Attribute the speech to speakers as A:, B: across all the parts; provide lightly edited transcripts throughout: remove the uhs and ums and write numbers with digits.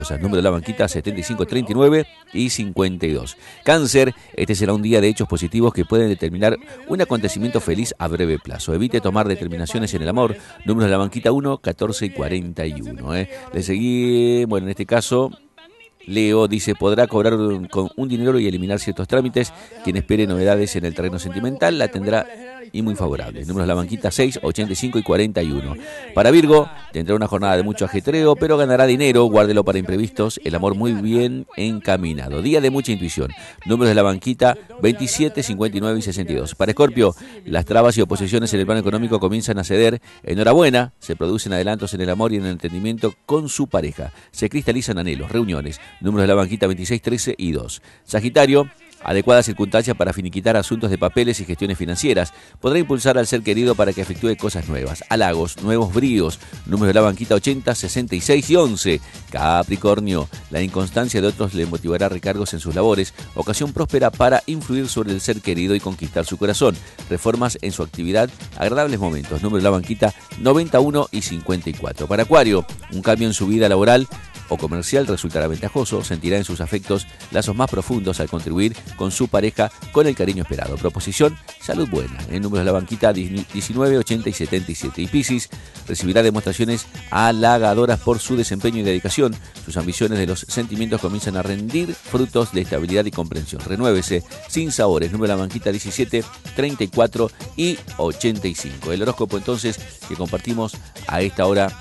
A: Número de la banquita 75, 39 y 52. Cáncer, este será un día de hechos positivos que pueden determinar un acontecimiento feliz a breve plazo. Evite tomar determinaciones en el amor. Número de la banquita 1, 14 y 41. Le seguí, bueno, en este caso, Leo dice, podrá cobrar con un dinero y eliminar ciertos trámites. Quien espere novedades en el terreno sentimental la tendrá y muy favorable. Números de la banquita 6, 85 y 41. Para Virgo, tendrá una jornada de mucho ajetreo, pero ganará dinero, guárdelo para imprevistos, el amor muy bien encaminado. Día de mucha intuición. Números de la banquita 27, 59 y 62. Para Escorpio, las trabas y oposiciones en el plano económico comienzan a ceder. Enhorabuena, se producen adelantos en el amor y en el entendimiento con su pareja. Se cristalizan anhelos, reuniones. Números de la banquita 26, 13 y 2. Sagitario, adecuada circunstancia para finiquitar asuntos de papeles y gestiones financieras. Podrá impulsar al ser querido para que efectúe cosas nuevas. Halagos, nuevos bríos. Números de la banquita 80, 66 y 11. Capricornio, la inconstancia de otros le motivará recargos en sus labores. Ocasión próspera para influir sobre el ser querido y conquistar su corazón. Reformas en su actividad, agradables momentos. Número de la banquita 91 y 54. Para Acuario, un cambio en su vida laboral o comercial resultará ventajoso, sentirá en sus afectos lazos más profundos al contribuir con su pareja con el cariño esperado. Proposición, salud buena. En números de la banquita 19, 80 y 77. Y Piscis recibirá demostraciones halagadoras por su desempeño y dedicación. Sus ambiciones de los sentimientos comienzan a rendir frutos de estabilidad y comprensión. Renuévese sin sabores. Número de la banquita 17, 34 y 85. El horóscopo entonces que compartimos a esta hora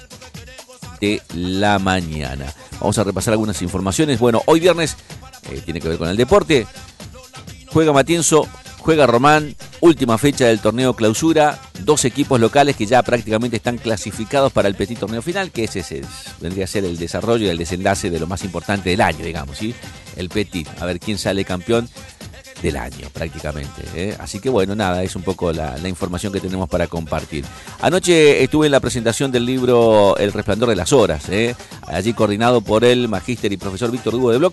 A: de la mañana. Vamos a repasar algunas informaciones. Bueno, hoy viernes tiene que ver con el deporte. Juega Matienzo, juega Román, última fecha del torneo clausura. Dos equipos locales que ya prácticamente están clasificados para el Petit Torneo Final, que ese vendría a ser el desarrollo y el desenlace de lo más importante del año, digamos, ¿sí? El Petit, a ver quién sale campeón del año prácticamente, Así que bueno, nada, es un poco la información que tenemos para compartir. Anoche estuve en la presentación del libro El Resplandor de las Horas, allí coordinado por el magíster y profesor Víctor Hugo de Bloch,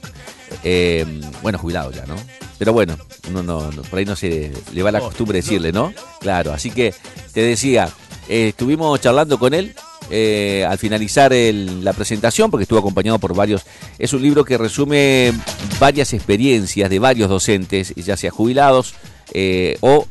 A: bueno, jubilado ya, ¿no? Pero bueno, no, por ahí no se le va la costumbre decirle, ¿no? Claro, así que te decía, estuvimos charlando con él al finalizar la presentación, porque estuvo acompañado por varios. Es un libro que resume varias experiencias de varios docentes, ya sea jubilados o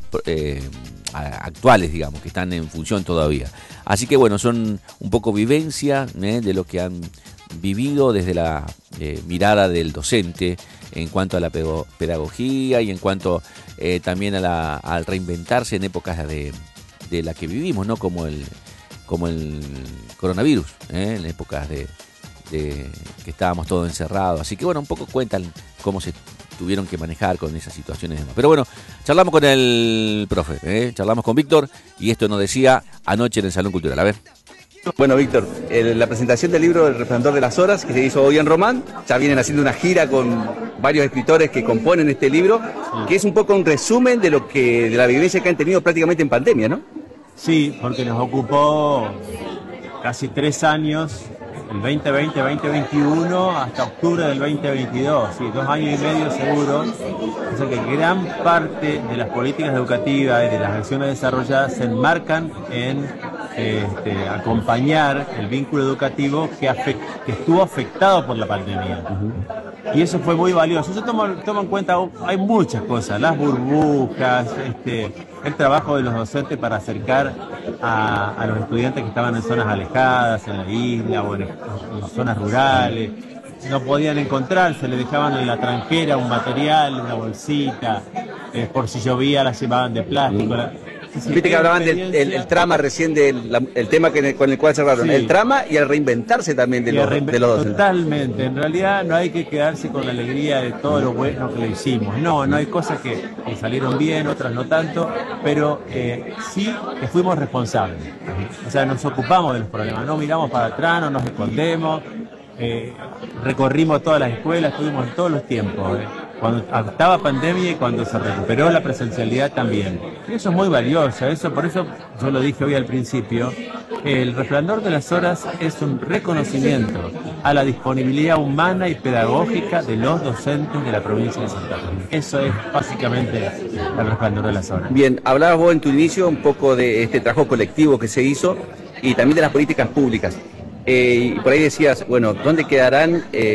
A: actuales, digamos, que están en función todavía. Así que bueno, son un poco vivencia de lo que han vivido desde la mirada del docente en cuanto a la pedagogía y en cuanto también al reinventarse en épocas de la que vivimos, ¿no? Como el coronavirus, en épocas de que estábamos todos encerrados. Así que bueno, un poco cuentan cómo se tuvieron que manejar con esas situaciones y demás. Pero bueno, charlamos con el profe, charlamos con Víctor y esto nos decía anoche en el Salón Cultural. A ver.
B: Bueno, Víctor, la presentación del libro El Resplandor de las Horas, que se hizo hoy en Román, ya vienen haciendo una gira con varios escritores que componen este libro, que es un poco un resumen de la vivencia que han tenido prácticamente en pandemia, ¿no?
C: Sí, porque nos ocupó casi 3 años, el 2020, 2021, hasta octubre del 2022, sí, 2 años y medio seguro. O sea que gran parte de las políticas educativas y de las acciones desarrolladas se enmarcan en acompañar el vínculo educativo que estuvo afectado por la pandemia. Y eso fue muy valioso. Yo tomo en cuenta, hay muchas cosas, las burbujas, el trabajo de los docentes para acercar a los estudiantes que estaban en zonas alejadas, en la isla o en zonas rurales. No podían encontrarse, le dejaban en la tranquera un material, una bolsita, por si llovía la llevaban de plástico.
B: Viste que hablaban del trama recién, el tema con el cual cerraron, sí. El trama y el reinventarse también de los docentes.
C: Totalmente, en realidad no hay que quedarse con la alegría de todo lo bueno que lo hicimos. No hay cosas que salieron bien, otras no tanto, pero sí que fuimos responsables. O sea, nos ocupamos de los problemas, no miramos para atrás, no nos escondemos, recorrimos todas las escuelas, estuvimos en todos los tiempos. Cuando estaba pandemia y cuando se recuperó la presencialidad también. Y eso es muy valioso, por eso yo lo dije hoy al principio, el Resplandor de las Horas es un reconocimiento a la disponibilidad humana y pedagógica de los docentes de la provincia de Santa Fe. Eso es básicamente el Resplandor de las Horas.
B: Bien, hablabas vos en tu inicio un poco de este trabajo colectivo que se hizo y también de las políticas públicas. y por ahí decías, bueno, ¿dónde quedarán